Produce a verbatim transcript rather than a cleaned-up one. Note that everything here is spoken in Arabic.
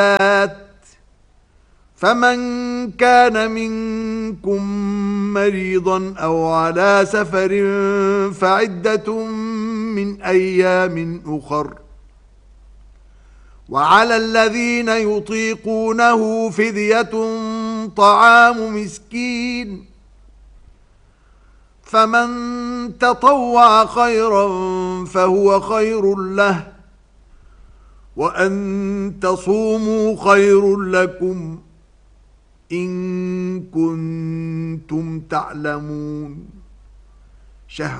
فمن كان منكم مريضا أو على سفر فعدة من أيام أخر وعلى الذين يطيقونه فدية طعام مسكين فمن تطوع خيرا فهو خير له وأن تصوموا خير لكم إن كنتم تعلمون. شهر